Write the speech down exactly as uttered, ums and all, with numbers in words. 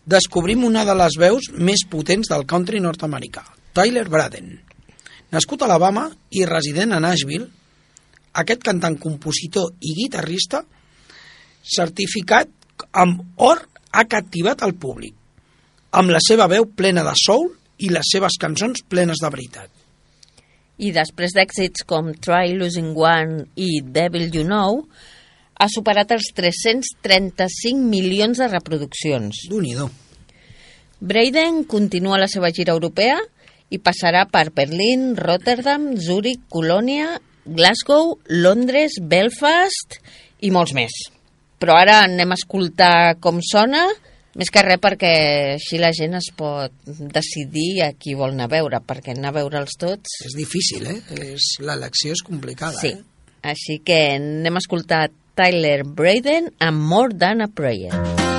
descobrim una de les veus més potents del country nord-americà, Tyler Braden. Nascut a Alabama i resident a Nashville, aquest cantant, compositor i guitarrista certificat amb or ha captivat el públic, amb la seva veu plena de soul i les seves cançons plenes de veritat. I després d'èxits com Try Losing One i Devil You Know, ha superat els tres-cents trenta-cinc milions de reproduccions. Déu-n'hi-do. Braden continua la seva gira europea i passarà per Berlín, Rotterdam, Zúrich, Colònia, Glasgow, Londres, Belfast i molts més. Però ara anem a escoltar com sona, més que res perquè així la gent es pot decidir a qui vol anar a veure, perquè anar a veure'ls tots... És difícil, eh? És, l'elecció és complicada, sí. eh? Així que anem a escoltar Tyler Braden amb More Than a Prayer.